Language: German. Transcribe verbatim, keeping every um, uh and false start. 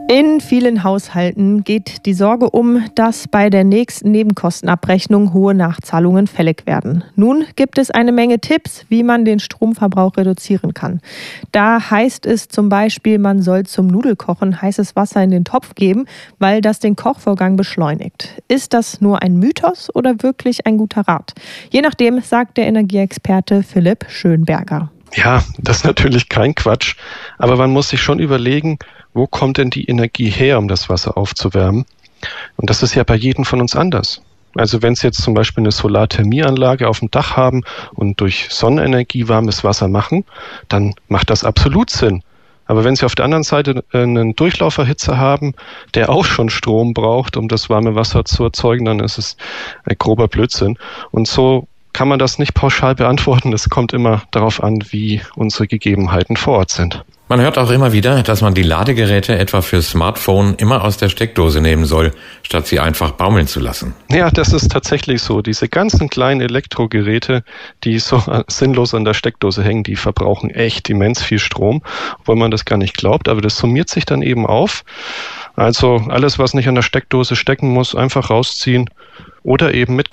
In vielen Haushalten geht die Sorge um, dass bei der nächsten Nebenkostenabrechnung hohe Nachzahlungen fällig werden. Nun gibt es eine Menge Tipps, wie man den Stromverbrauch reduzieren kann. Da heißt es zum Beispiel, man soll zum Nudelkochen heißes Wasser in den Topf geben, weil das den Kochvorgang beschleunigt. Ist das nur ein Mythos oder wirklich ein guter Rat? Je nachdem, sagt der Energieexperte Philipp Schönberger. Ja, das ist natürlich kein Quatsch, aber man muss sich schon überlegen, wo kommt denn die Energie her, um das Wasser aufzuwärmen? Und das ist ja bei jedem von uns anders. Also wenn Sie jetzt zum Beispiel eine Solarthermieanlage auf dem Dach haben und durch Sonnenenergie warmes Wasser machen, dann macht das absolut Sinn. Aber wenn Sie auf der anderen Seite einen Durchlauferhitzer haben, der auch schon Strom braucht, um das warme Wasser zu erzeugen, dann ist es ein grober Blödsinn. Und so kann man das nicht pauschal beantworten. Es kommt immer darauf an, wie unsere Gegebenheiten vor Ort sind. Man hört auch immer wieder, dass man die Ladegeräte etwa für Smartphone immer aus der Steckdose nehmen soll, statt sie einfach baumeln zu lassen. Ja, das ist tatsächlich so. Diese ganzen kleinen Elektrogeräte, die so sinnlos an der Steckdose hängen, die verbrauchen echt immens viel Strom, obwohl man das gar nicht glaubt. Aber das summiert sich dann eben auf. Also alles, was nicht an der Steckdose stecken muss, einfach rausziehen oder eben mit